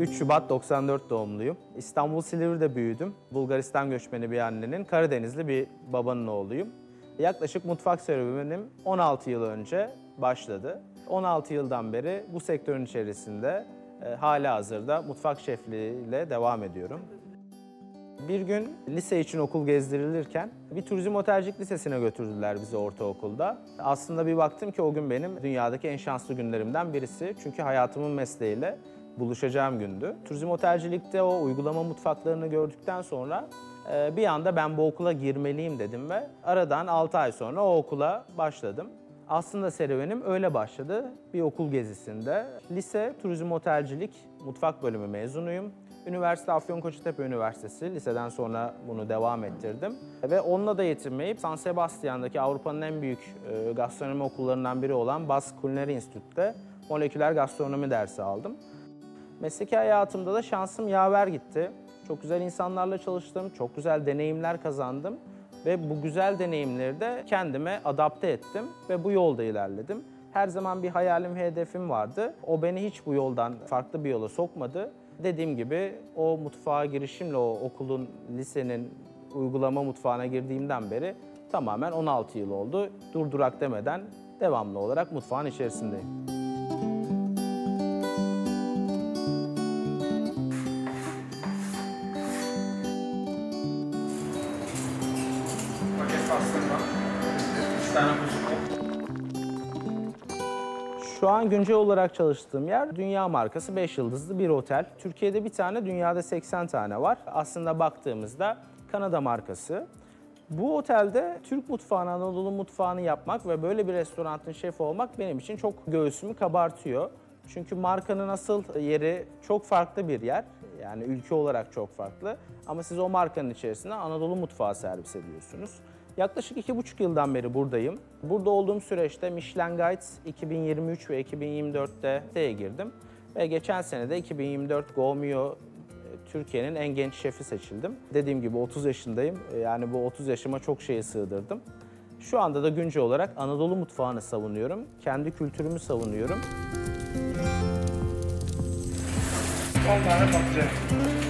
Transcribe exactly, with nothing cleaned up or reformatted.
üç Şubat doksan dört doğumluyum. İstanbul Silivri'de büyüdüm. Bulgaristan göçmeni bir annenin, Karadenizli bir babanın oğluyum. Yaklaşık mutfak serüvenim on altı yıl önce başladı. on altı yıldan beri bu sektörün içerisinde e, halihazırda mutfak şefliğiyle devam ediyorum. Bir gün lise için okul gezdirilirken bir turizm otelcilik lisesine götürdüler bizi ortaokulda. Aslında bir baktım ki o gün benim dünyadaki en şanslı günlerimden birisi. Çünkü hayatımın mesleğiyle buluşacağım gündü. Turizm otelcilikte o uygulama mutfaklarını gördükten sonra e, bir anda ben bu okula girmeliyim dedim ve aradan altı ay sonra o okula başladım. Aslında serüvenim öyle başladı. Bir okul gezisinde. Lise Turizm Otelcilik Mutfak Bölümü mezunuyum. Üniversite Afyonkarahisar Üniversitesi. Liseden sonra bunu devam ettirdim. Ve onunla da yetinmeyip San Sebastian'daki Avrupa'nın en büyük e, gastronomi okullarından biri olan Basque Culinary Institute'te moleküler gastronomi dersi aldım. Mesleki hayatımda da şansım yaver gitti. Çok güzel insanlarla çalıştım, çok güzel deneyimler kazandım. Ve bu güzel deneyimleri de kendime adapte ettim ve bu yolda ilerledim. Her zaman bir hayalim ve hedefim vardı. O beni hiç bu yoldan farklı bir yola sokmadı. Dediğim gibi o mutfağa girişimle o okulun, lisenin uygulama mutfağına girdiğimden beri tamamen on altı yıl oldu. Durdurak demeden devamlı olarak mutfağın içerisindeyim. Şu an güncel olarak çalıştığım yer dünya markası beş yıldızlı bir otel. Türkiye'de bir tane, dünyada seksen tane var. Aslında baktığımızda Kanada markası. Bu otelde Türk mutfağını, Anadolu mutfağını yapmak ve böyle bir restoranın şefi olmak benim için çok göğsümü kabartıyor. Çünkü markanın asıl yeri çok farklı bir yer. Yani ülke olarak çok farklı. Ama siz o markanın içerisinde Anadolu mutfağı servis ediyorsunuz. Yaklaşık iki buçuk yıldan beri buradayım. Burada olduğum süreçte Michelin Guides iki bin yirmi üç ve iki bin yirmi dörtte siteye girdim. Ve geçen sene de iki bin yirmi dört Gomio Türkiye'nin en genç şefi seçildim. Dediğim gibi otuz yaşındayım. Yani bu otuz yaşıma çok şeyi sığdırdım. Şu anda da güncel olarak Anadolu mutfağını savunuyorum. Kendi kültürümü savunuyorum. on tane patlıcan.